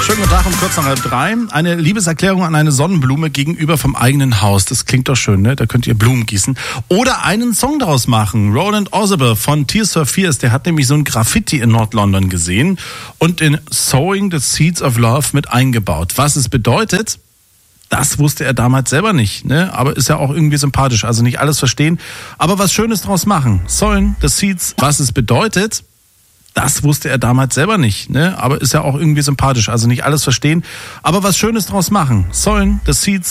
Schönen guten Tag um kurz nach 2:30. Eine Liebeserklärung an eine Sonnenblume gegenüber vom eigenen Haus. Das klingt doch schön, ne? Da könnt ihr Blumen gießen. Oder einen Song daraus machen. Roland Oziber von Tears for Fears, der hat nämlich so ein Graffiti in Nord-London gesehen und in Sowing the Seeds of Love mit eingebaut. Was es bedeutet, das wusste er damals selber nicht, ne? Aber ist ja auch irgendwie sympathisch. Also nicht alles verstehen, aber was Schönes draus machen. Sowing the Seeds, was es bedeutet, das wusste er damals selber nicht, ne? Aber ist ja auch irgendwie sympathisch. Also nicht alles verstehen, aber was Schönes draus machen. Sowing the Seeds.